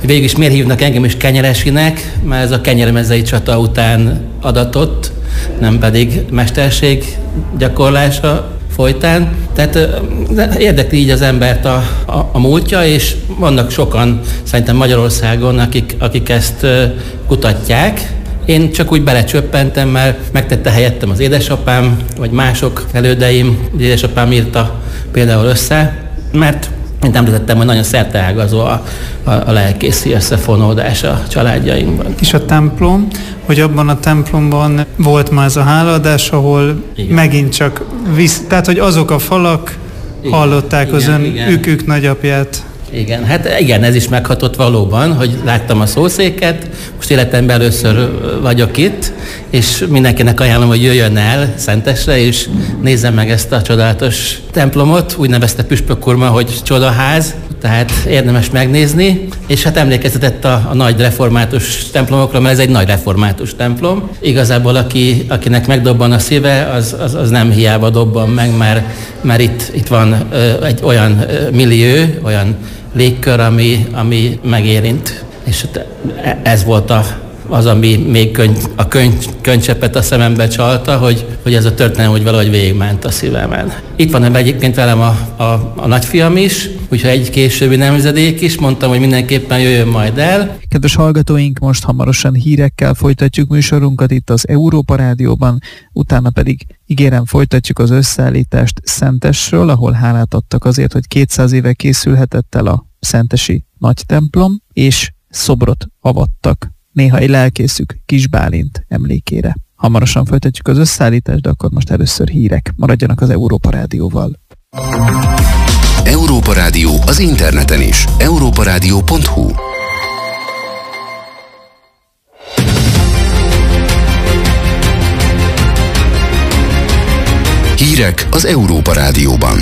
Végül is miért hívnak engem is kenyeresinek, mert ez a kenyermezei csata után adatott, nem pedig mesterség gyakorlása folytán. Tehát érdekli így az embert a múltja, és vannak sokan szerintem Magyarországon, akik ezt kutatják. Én csak úgy belecsöppentem, mert megtette helyettem az édesapám, vagy mások elődeim. Az édesapám írta például össze, mert mint említettem, hogy nagyon szerteágazó a lelkészi összefonódás a családjainkban. És a templom, hogy abban a templomban volt már ez a hálaadás, ahol igen. Megint csak tehát hogy azok a falak igen. Hallották igen, az ön ükük nagyapját. Igen, hát igen, ez is meghatott valóban, hogy láttam a szószéket, most életemben először vagyok itt, és mindenkinek ajánlom, hogy jöjjön el Szentesre, és nézze meg ezt a csodálatos templomot, úgy nevezte Püspök úr ma, hogy csodaház, tehát érdemes megnézni, és hát emlékeztetett a nagy református templomokra, mert ez egy nagy református templom. Igazából akinek megdobban a szíve, az nem hiába dobban meg, mert itt van egy olyan millió, olyan légkör, ami megérint. És ez volt az, ami még a könycseppet a szemembe csalta, hogy ez a történet hogy valahogy végigment a szívemen. Itt van egyébként velem a nagyfiam is, úgyhogy egy későbbi nemzedék is, mondtam, hogy mindenképpen jöjjön majd el. Kedves hallgatóink, most hamarosan hírekkel folytatjuk műsorunkat itt az Európa Rádióban, utána pedig ígérem folytatjuk az összeállítást Szentesről, ahol hálát adtak azért, hogy 200 éve készülhetett el a szentesi nagy templom, és szobrot avattak néhai lelkészük Kis Bálint emlékére. Hamarosan folytatjuk az összeállítást, de akkor most először hírek. Maradjanak az Európa Rádióval. Európa Rádió az interneten is. europaradio.hu. Hírek az Európa Rádióban.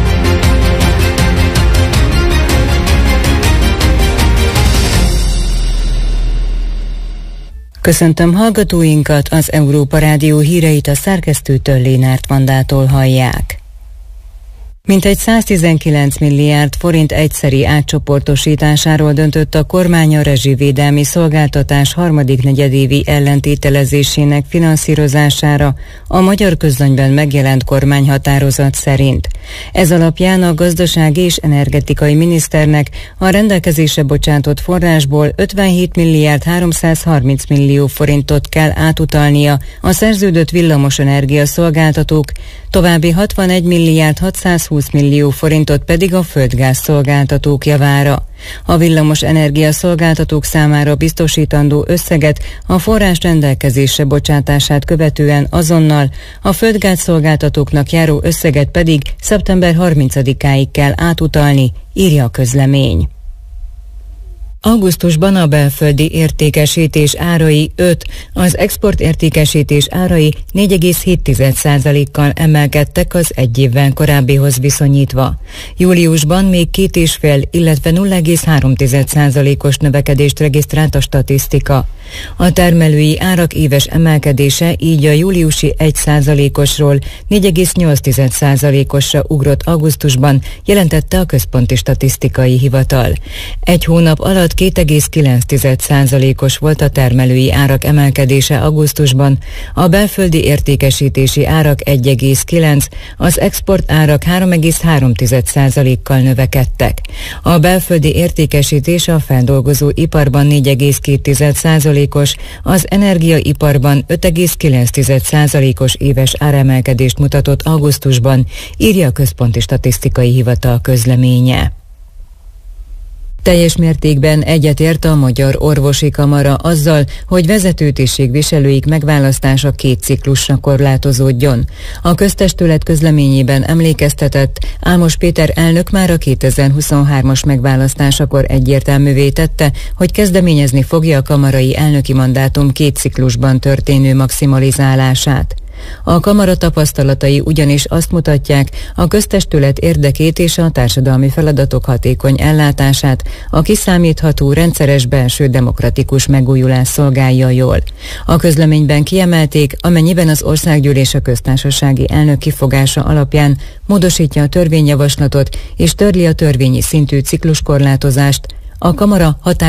Köszöntöm hallgatóinkat, az Európa Rádió híreit a szerkesztőtől Lénárt Vandától hallják. Mintegy 119 milliárd forint egyszeri átcsoportosításáról döntött a kormány a rezsivédelmi szolgáltatás harmadik negyedévi ellentételezésének finanszírozására a Magyar Közlönyben megjelent kormányhatározat szerint. Ez alapján a gazdasági és energetikai miniszternek a rendelkezésre bocsátott forrásból 57 milliárd 330 millió forintot kell átutalnia a szerződött villamosenergia szolgáltatók, további 61 milliárd 620 millió forintot pedig a földgáz szolgáltatók javára. A villamos energia szolgáltatók számára biztosítandó összeget a forrás rendelkezésre bocsátását követően azonnal, a földgáz szolgáltatóknak járó összeget pedig szeptember 30-áig kell átutalni, írja a közlemény. Augusztusban a belföldi értékesítés árai 5, az exportértékesítés árai 4,7%-kal emelkedtek az egy évvel korábbihoz viszonyítva. Júliusban még 2,5, illetve 0,3%-os növekedést regisztrált a statisztika. A termelői árak éves emelkedése így a júliusi 1%-osról 4,8%-osra ugrott augusztusban, jelentette a Központi Statisztikai Hivatal. Egy hónap alatt 2,9%-os volt a termelői árak emelkedése augusztusban, a belföldi értékesítési árak 1,9, az export árak 3,3%-kal növekedtek. A belföldi értékesítés a feldolgozó iparban 4,2%-os, az energiaiparban 5,9%-os éves áremelkedést mutatott augusztusban, írja a Központi Statisztikai Hivatal közleménye. Teljes mértékben egyetért a Magyar Orvosi Kamara azzal, hogy vezető tisztségviselőik megválasztása 2 ciklusra korlátozódjon. A köztestület közleményében emlékeztetett, Ámos Péter elnök már a 2023-as megválasztásakor egyértelművé tette, hogy kezdeményezni fogja a kamarai elnöki mandátum 2 ciklusban történő maximalizálását. A kamara tapasztalatai ugyanis azt mutatják, a köztestület érdekét és a társadalmi feladatok hatékony ellátását a kiszámítható, rendszeres belső demokratikus megújulás szolgálja jól. A közleményben kiemelték, amennyiben az Országgyűlés a köztársasági elnök kifogása alapján módosítja a törvényjavaslatot és törli a törvényi szintű cikluskorlátozást, a kamara